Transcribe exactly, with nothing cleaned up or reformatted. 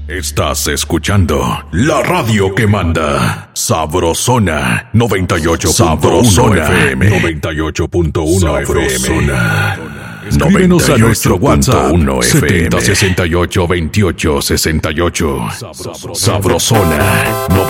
Estás escuchando la radio que manda. Sabrosona noventa y ocho punto uno F M. noventa y ocho punto uno F M. Escríbenos a nuestro WhatsApp setenta sesenta y ocho veintiocho sesenta y ocho. Sabrosona